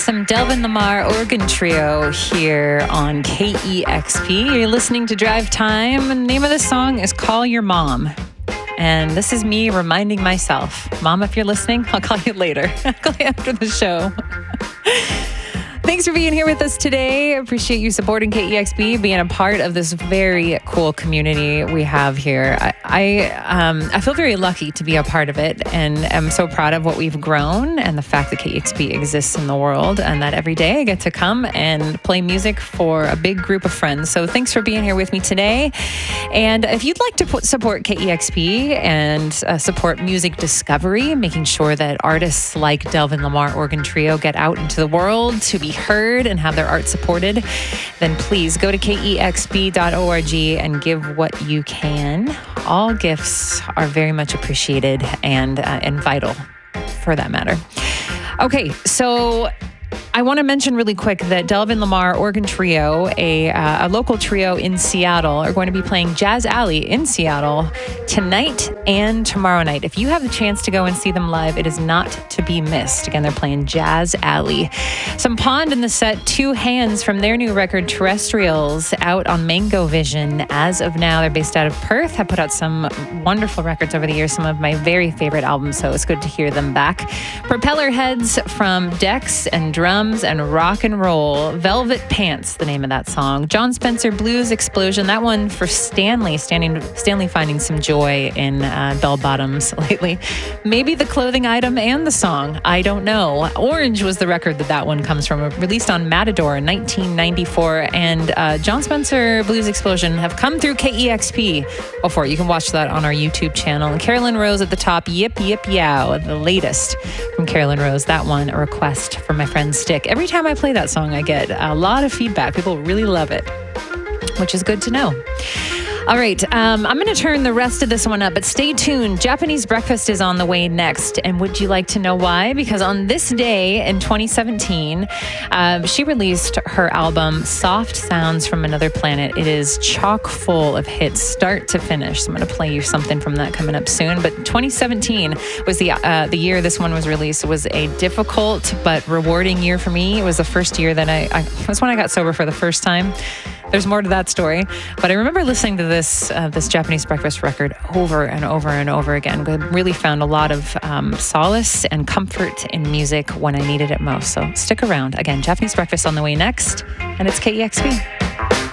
Some Delvin Lamar Organ Trio here on KEXP. You're listening to Drive Time. The name of the song is Call Your Mom. And this is me reminding myself, Mom, if you're listening, I'll call you later. I'll call you after the show. Thanks for being here with us today. I appreciate you supporting KEXP, being a part of this very cool community we have here. I feel very lucky to be a part of it, and I'm so proud of what we've grown and the fact that KEXP exists in the world, and that every day I get to come and play music for a big group of friends. So thanks for being here with me today. And if you'd like to support KEXP and support music discovery, making sure that artists like Delvin Lamar Organ Trio get out into the world to be heard and have their art supported, then please go to kexp.org and give what you can. All gifts are very much appreciated and vital for that matter. Okay, so I want to mention really quick that Delvin Lamar Organ Trio, a local trio in Seattle, are going to be playing Jazz Alley in Seattle tonight and tomorrow night. If you have the chance to go and see them live, it is not to be missed. Again, they're playing Jazz Alley. Some Pond in the set, Two Hands from their new record Terrestrials, out on Mango Vision. As of now, they're based out of Perth, have put out some wonderful records over the years, some of my very favorite albums, so it's good to hear them back. Propeller Heads from Decks and Drums and Rock and Roll. Velvet Pants, the name of that song. John Spencer Blues Explosion, that one for Stanley finding some joy in bell bottoms lately. Maybe the clothing item and the song, I don't know. Orange was the record that one comes from, released on Matador in 1994. And John Spencer Blues Explosion have come through KEXP before. You can watch that on our YouTube channel. And Carolyn Rose at the top, Yip Yip Yow, the latest from Carolyn Rose. That one, a request from my friend Stick. Every time I play that song, I get a lot of feedback. People really love it, which is good to know. All right, I'm going to turn the rest of this one up, but stay tuned. Japanese Breakfast is on the way next. And would you like to know why? Because on this day in 2017, she released her album, Soft Sounds from Another Planet. It is chock full of hits, start to finish. So I'm going to play you something from that coming up soon. But 2017 was the year this one was released. It was a difficult but rewarding year for me. It was the first year that it was when I got sober for the first time. There's more to that story, but I remember listening to this Japanese Breakfast record over and over and over again. I really found a lot of solace and comfort in music when I needed it most. So stick around. Again, Japanese Breakfast on the way next, and it's KEXP.